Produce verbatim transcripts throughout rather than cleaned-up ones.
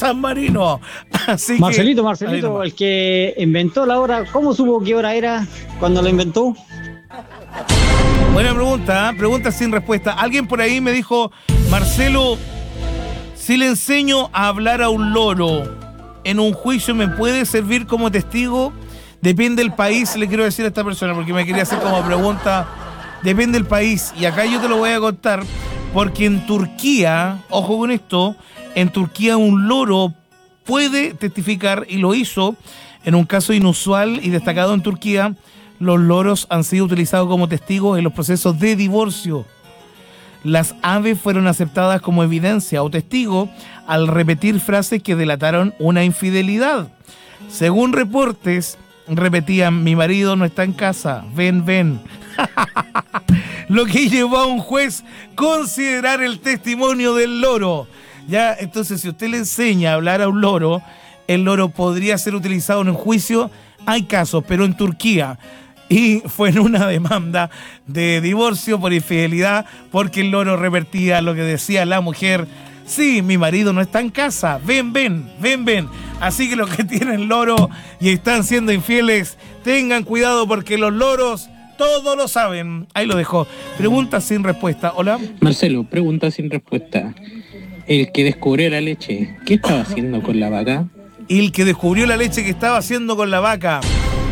San Marino. Así Marcelito, que, Marcelito, el que inventó la hora, ¿cómo supo qué hora era cuando la inventó? Buena pregunta, ¿eh? Pregunta sin respuesta. Alguien por ahí me dijo, Marcelo, si le enseño a hablar a un loro en un juicio, ¿me puede servir como testigo? Depende del país, le quiero decir a esta persona, porque me quería hacer como pregunta. Depende del país. Y acá yo te lo voy a contar, porque en Turquía, ojo con esto, en Turquía un loro puede testificar, y lo hizo, en un caso inusual y destacado en Turquía. Los loros han sido utilizados como testigos en los procesos de divorcio. Las aves fueron aceptadas como evidencia o testigo al repetir frases que delataron una infidelidad. Según reportes, repetían, mi marido no está en casa, ven, ven. Lo que llevó a un juez considerar el testimonio del loro. Ya, entonces, si usted le enseña a hablar a un loro, el loro podría ser utilizado en un juicio. Hay casos, pero en Turquía, y fue en una demanda de divorcio por infidelidad, porque el loro revertía lo que decía la mujer. Sí, mi marido no está en casa, ven, ven, ven, ven. Así que los que tienen loro y están siendo infieles, tengan cuidado, porque los loros todos lo saben. Ahí lo dejo. Pregunta sin respuesta. Hola. Marcelo, pregunta sin respuesta. El que descubrió la leche, ¿qué estaba haciendo con la vaca? El que descubrió la leche, que estaba haciendo con la vaca.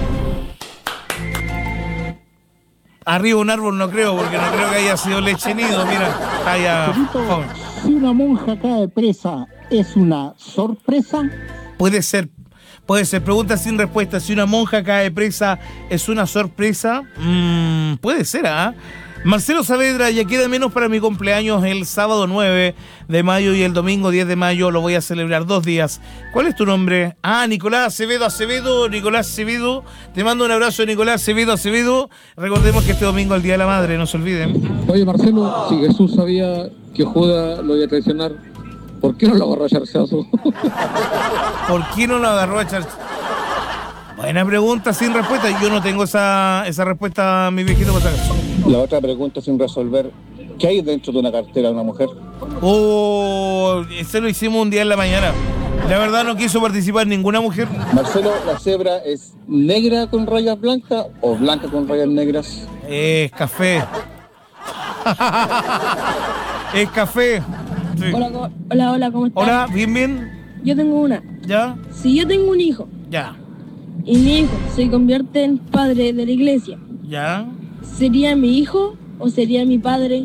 Arriba un árbol no creo, porque no creo que haya sido leche nido. Mira, haya... Si una monja cae presa, ¿es una sorpresa? Puede ser, puede ser. Pregunta sin respuesta. Si una monja cae presa, ¿es una sorpresa? Mm, puede ser, ¿ah? ¿eh? Marcelo Saavedra, ya queda menos para mi cumpleaños el sábado nueve de mayo y el domingo diez de mayo lo voy a celebrar dos días. ¿Cuál es tu nombre? Ah, Nicolás Acevedo Acevedo, Nicolás Acevedo. Te mando un abrazo, Nicolás Acevedo Acevedo. Recordemos que este domingo es el Día de la Madre, no se olviden. Oye, Marcelo, si Jesús sabía que Judas lo iba a traicionar, ¿por qué no lo agarró a charchazo? ¿Por qué no lo agarró a charchazo? Buena pregunta sin respuesta. Yo no tengo esa, esa respuesta, mi viejito. La otra pregunta sin resolver, ¿qué hay dentro de una cartera de una mujer? Oh, ese lo hicimos un día en la mañana. La verdad no quiso participar ninguna mujer. Marcelo, ¿la cebra es negra con rayas blancas o blanca con rayas negras? Es café. Es café. Sí. Hola, hola, hola, ¿cómo estás? Hola, bien, bien. Yo tengo una. ¿Ya? Si yo tengo un hijo. Ya. Y mi hijo se convierte en padre de la iglesia. ¿Ya? ¿Sería mi hijo o sería mi padre?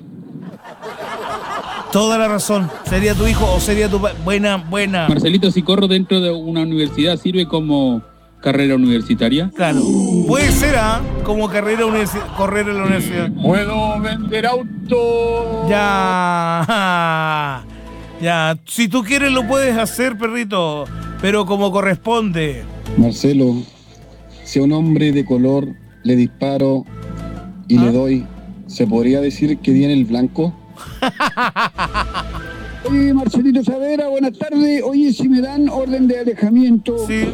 Toda la razón. ¿Sería tu hijo o sería tu padre? Buena, buena. Marcelito, si corro dentro de una universidad, ¿sirve como carrera universitaria? Claro. Puede ser, ¿ah? ¿eh? Como carrera universi- correr en la universidad. ¿Puedo vender auto? Ya. Ya. Si tú quieres lo puedes hacer, perrito. Pero como corresponde. Marcelo, si a un hombre de color le disparo y ¿Ah? le doy, ¿se podría decir que tiene el blanco? Oye, Marcelito Saavedra, buenas tardes. Oye, si me dan orden de alejamiento sí.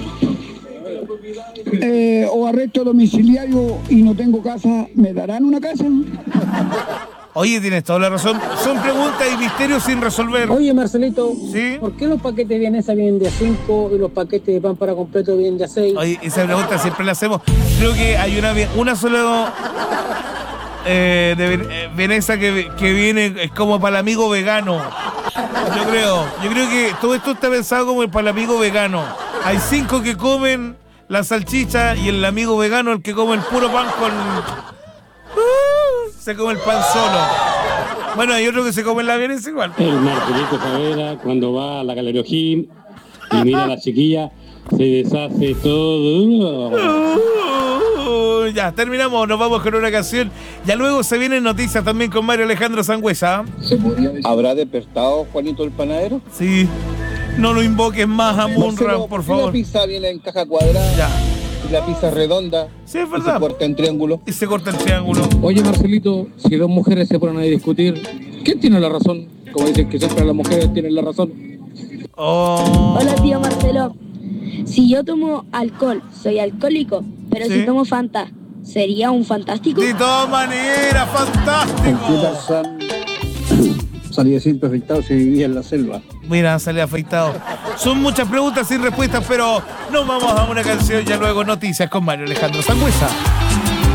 eh, o arresto domiciliario y no tengo casa, ¿me darán una casa? Oye, tienes toda la razón. Son preguntas y misterios sin resolver. Oye, Marcelito, ¿sí? ¿Por qué los paquetes de vienesa vienen de a cinco y los paquetes de pan para completo vienen de a seis? Oye, esa pregunta siempre la hacemos. Creo que hay una, una sola eh, de eh, vienesa que, que viene, es como para el amigo vegano. Yo creo. Yo creo que todo esto está pensado como para el amigo vegano. Hay cinco que comen la salchicha y el amigo vegano, el que come el puro pan con... Se come el pan solo. Bueno, hay otro que se come la vienesa igual. El Marcelito Saavedra, cuando va a la Galería O'Higgins y mira a la chiquilla, se deshace todo. Uh, ya, terminamos, nos vamos con una canción. Ya luego se vienen noticias también con Mario Alejandro Sangüesa. ¿Habrá despertado Juanito el panadero? Sí. No lo invoques más a Munra, por favor. La pizza viene en caja cuadrada. Ya. La pizza redonda. Sí, es verdad. Y se corta en triángulo. Y se corta en triángulo. Oye, Marcelito, si dos mujeres se ponen a discutir, ¿quién tiene la razón? Como dicen que siempre las mujeres tienen la razón. Oh. Hola, tío Marcelo. Si yo tomo alcohol, soy alcohólico. Pero ¿sí? Si tomo Fanta, ¿sería un fantástico? De todas maneras, fantástico. Salí siempre afectado si vivía en la selva. Mira, salí afeitado. Son muchas preguntas sin respuestas, pero nos vamos a una canción, ya luego noticias con Mario Alejandro Sangüesa.